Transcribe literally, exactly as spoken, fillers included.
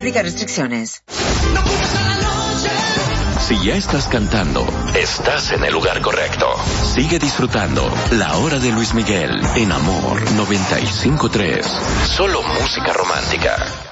Aplica restricciones. Si ya estás cantando, estás en el lugar correcto. Sigue disfrutando La Hora de Luis Miguel en Amor noventa y cinco punto tres. Solo música romántica.